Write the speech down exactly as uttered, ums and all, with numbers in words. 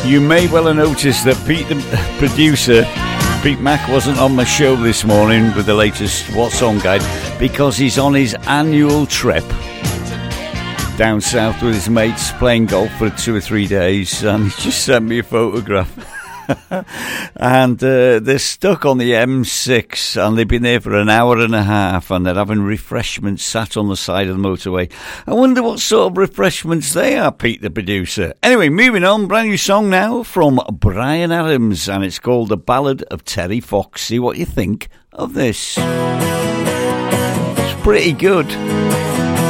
You may well have noticed that Pete, the producer, Pete Mack, wasn't on my show this morning with the latest What's On guide because he's on his annual trip down south with his mates playing golf for two or three days, and he just sent me a photograph. And uh, they're stuck on the M six, and they've been there for an hour and a half, and they're having refreshments sat on the side of the motorway. I wonder what sort of refreshments they are, Pete the producer. Anyway, moving on, brand new song now from Bryan Adams, and it's called The Ballad of Terry Fox. See what you think of this. It's pretty good.